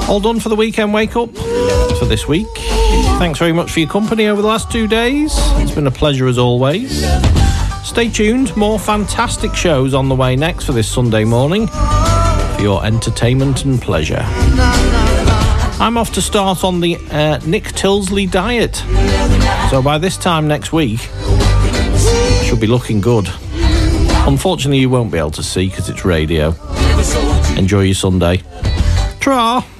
All done for the weekend wake-up for this week. Thanks very much for your company over the last 2 days. It's been a pleasure as always. Stay tuned, more fantastic shows on the way next for this Sunday morning for your entertainment and pleasure. I'm off to start on the Nick Tilsley diet. So by this time next week, should be looking good. Unfortunately, you won't be able to see because it's radio. Enjoy your Sunday. Ta-ra!